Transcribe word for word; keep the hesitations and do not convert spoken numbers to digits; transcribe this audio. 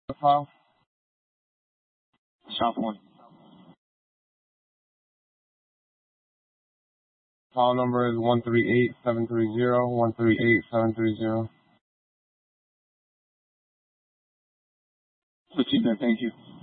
The file? South one. File number is one three eight seven three zero, one three eight seven three zero. Proceed there, thank you.